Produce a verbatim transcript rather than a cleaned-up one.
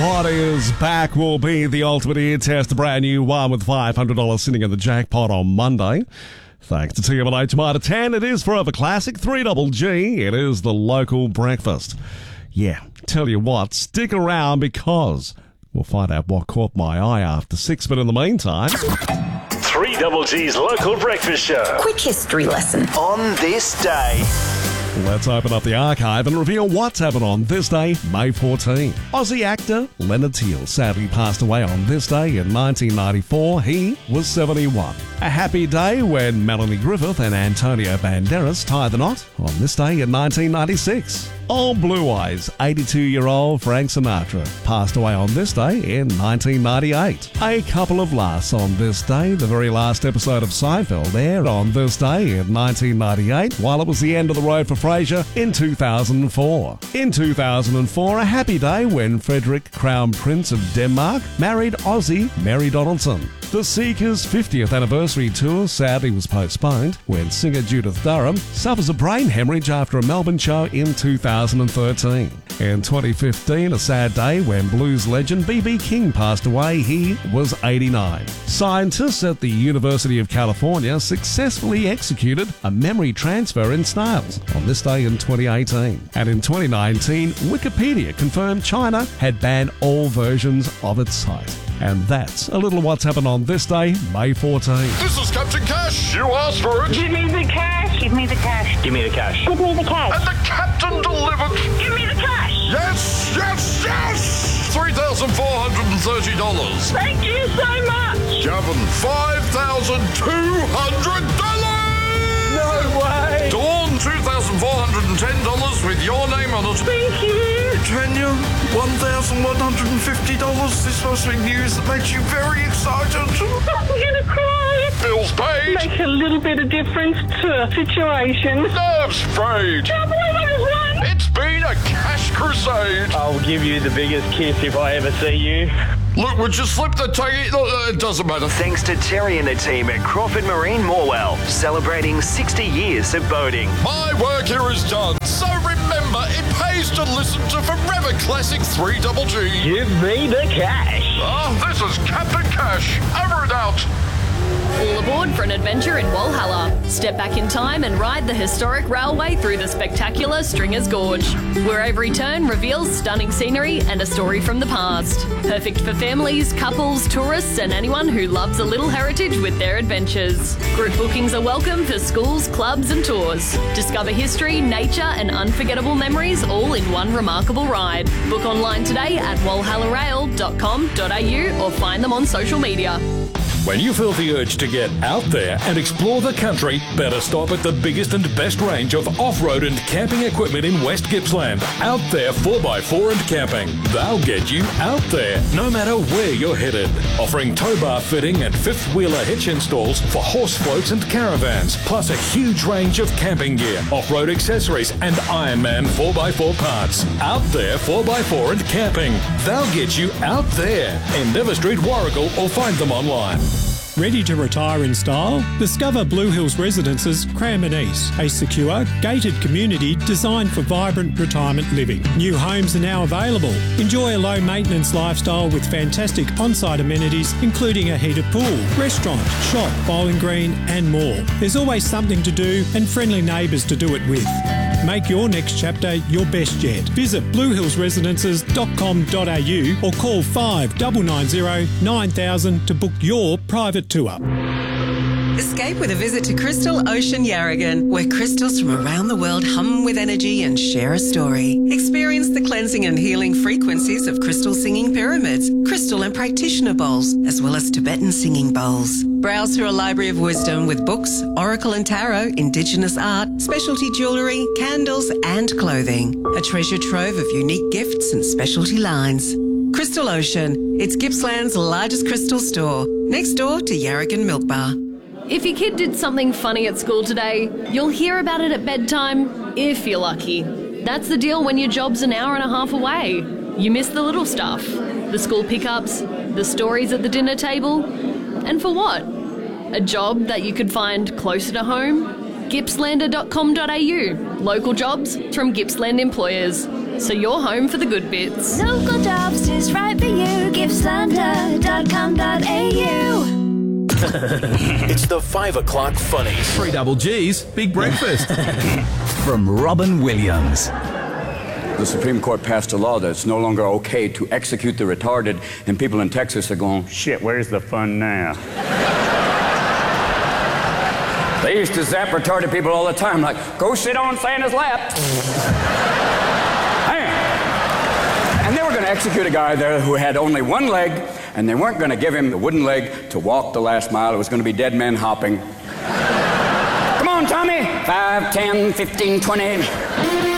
Jackpot is back. Will be the ultimate ear test, a brand new one with five hundred dollars sitting in the jackpot on Monday. Thanks to T M N Tomato ten, it is Forever Classic, three double G. It is the local breakfast. Yeah, tell you what, stick around because we'll find out what caught my eye after six, but in the meantime... three double G's local breakfast show. Quick history lesson. On this day... Let's open up the archive and reveal what's happened on this day, May fourteenth. Aussie actor Leonard Teale sadly passed away on this day in nineteen ninety-four. He was seventy-one. A happy day when Melanie Griffith and Antonio Banderas tied the knot on this day in nineteen ninety-six. Old Blue Eyes, eighty-two-year-old Frank Sinatra passed away on this day in nineteen ninety-eight. A couple of laughs on this day. The very last episode of Seinfeld aired on this day in nineteen ninety-eight, while it was the end of the road for Frasier in two thousand four. In two thousand four, a happy day when Frederick, Crown Prince of Denmark, married Aussie Mary Donaldson. The Seekers' fiftieth anniversary tour sadly was postponed when singer Judith Durham suffers a brain hemorrhage after a Melbourne show in two thousand thirteen. In twenty fifteen, a sad day when blues legend B B King passed away. He was eighty-nine. Scientists at the University of California successfully executed a memory transfer in snails on this day in twenty eighteen. And in twenty nineteen, Wikipedia confirmed China had banned all versions of its site. And that's a little what's happened on this day, May fourteenth. This is Captain Cash. You asked for it. Give me the cash. Give me the cash. Give me the cash. Give me the cash. And the captain delivered. Give me the cash. Yes, yes, yes. three thousand four hundred thirty dollars. Thank you so much. Gavin, five thousand two hundred dollars. No way. Dawn, two thousand four hundred ten dollars with your name on it. Thank you. Tanya, one thousand one hundred fifty dollars. This must be news that makes you very excited. I'm going to cry. Bills paid. Make a little bit of difference to a situation. Nerves frayed. Can't believe I just won. It's been a cash crusade. I'll give you the biggest kiss if I ever see you. Look, would you slip the taggy? Look, uh, it doesn't matter. Thanks to Terry and the team at Crawford Marine Morwell, celebrating sixty years of boating. My work here is done. So remember, it pays to listen to Forever Classic three double G. Give me the cash. Ah, this is Captain Cash. Over and out. All aboard for an adventure in Walhalla. Step back in time and ride the historic railway through the spectacular Stringer's Gorge, where every turn reveals stunning scenery and a story from the past. Perfect for families, couples, tourists, and anyone who loves a little heritage with their adventures. Group bookings are welcome for schools, clubs, and tours. Discover history, nature, and unforgettable memories all in one remarkable ride. Book online today at walhalla rail dot com dot a u or find them on social media. When you feel the urge to get out there and explore the country, better stop at the biggest and best range of off-road and camping equipment in West Gippsland. Out There four by four and Camping. They'll get you out there, no matter where you're headed. Offering tow bar fitting and fifth-wheeler hitch installs for horse floats and caravans, plus a huge range of camping gear, off-road accessories, and Ironman four by four parts. Out There four by four and Camping. They'll get you out there. Endeavour Street, Warragul, or find them online. Ready to retire in style? Discover Blue Hills Residences Cranbourne East, a secure, gated community designed for vibrant retirement living. New homes are now available. Enjoy a low-maintenance lifestyle with fantastic on-site amenities, including a heated pool, restaurant, shop, bowling green, and more. There's always something to do and friendly neighbours to do it with. Make your next chapter your best yet. Visit blue hills residences dot com dot a u or call five nine nine zero nine thousand to book your private tour. Escape with a visit to Crystal Ocean Yarragon, where crystals from around the world hum with energy and share a story. Experience the cleansing and healing frequencies of crystal singing pyramids, crystal and practitioner bowls, as well as Tibetan singing bowls. Browse through a library of wisdom with books, oracle and tarot, indigenous art, specialty jewellery, candles and clothing. A treasure trove of unique gifts and specialty lines. Crystal Ocean. It's Gippsland's largest crystal store, next door to Yarragon Milk Bar. If your kid did something funny at school today, you'll hear about it at bedtime, if you're lucky. That's the deal when your job's an hour and a half away. You miss the little stuff, the school pickups, the stories at the dinner table. And for what? A job that you could find closer to home? gippslander dot com dot a u. Local jobs from Gippsland employers. so you're home for the good bits. Local jobs is right for you. Gippslander dot com dot a u. It's the five o'clock funnies. Three double G's, big breakfast. From Robin Williams. The Supreme Court passed a law that it's no longer okay to execute the retarded, and people in Texas are going, shit, where's the fun now? They used to zap retarded people all the time, like, go sit on Santa's lap. Hey. And they were going to execute a guy there who had only one leg, and they weren't going to give him the wooden leg to walk the last mile. It was going to be dead men hopping. Come on, Tommy. Five, ten, fifteen, twenty.